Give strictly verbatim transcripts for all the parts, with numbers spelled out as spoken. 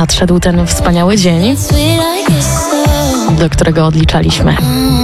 nadszedł ten wspaniały dzień, do którego odliczaliśmy.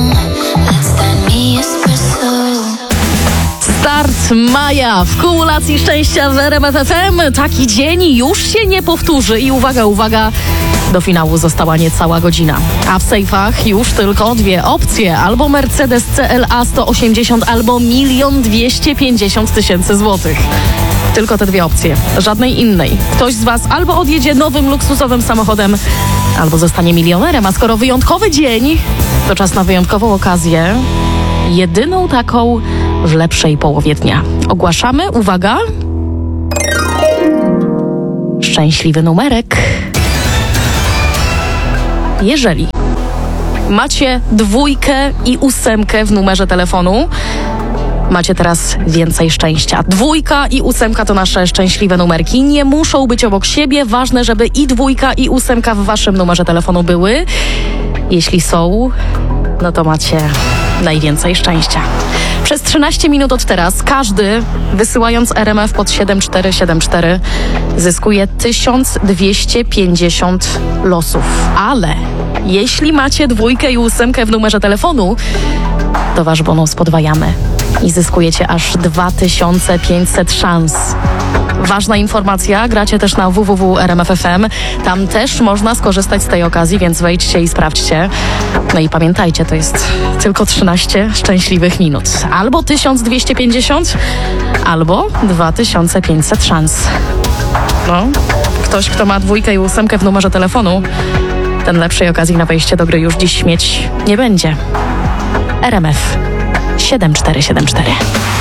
Start maja w kumulacji szczęścia w R M F F M. Taki dzień już się nie powtórzy i uwaga, uwaga, do finału została niecała godzina. A w sejfach już tylko dwie opcje. Albo Mercedes C L A sto osiemdziesiąt, albo milion dwieście pięćdziesiąt tysięcy złotych. Tylko te dwie opcje, żadnej innej. Ktoś z was albo odjedzie nowym, luksusowym samochodem, albo zostanie milionerem. A skoro wyjątkowy dzień, to czas na wyjątkową okazję. Jedyną taką w lepszej połowie dnia. Ogłaszamy, uwaga, szczęśliwy numerek. Jeżeli macie dwójkę i ósemkę w numerze telefonu, macie teraz więcej szczęścia. Dwójka i ósemka to nasze szczęśliwe numerki. Nie muszą być obok siebie. Ważne, żeby i dwójka, i ósemka w waszym numerze telefonu były. Jeśli są, no to macie najwięcej szczęścia. Przez trzynaście minut od teraz każdy, wysyłając R M F pod siedem cztery siedem cztery, zyskuje tysiąc dwieście pięćdziesiąt losów. Ale jeśli macie dwójkę i ósemkę w numerze telefonu, to wasz bonus podwajamy i zyskujecie aż dwa tysiące pięćset szans. Ważna informacja, gracie też na w w w kropka r m f kropka f m. Tam też można skorzystać z tej okazji, więc wejdźcie i sprawdźcie. No i pamiętajcie, to jest tylko trzynaście szczęśliwych minut. Albo tysiąc dwieście pięćdziesiąt, albo dwa tysiące pięćset szans. No, ktoś, kto ma dwójkę i ósemkę w numerze telefonu, ten lepszej okazji na wejście do gry już dziś mieć nie będzie. R M F siedem cztery siedem cztery.